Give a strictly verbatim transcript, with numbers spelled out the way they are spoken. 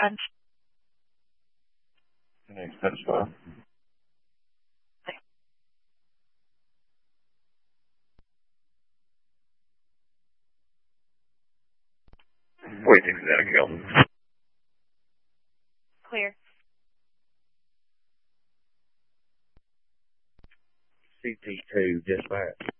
Next, that's fine. Waiting for that again. Clear. C T two, dispatch.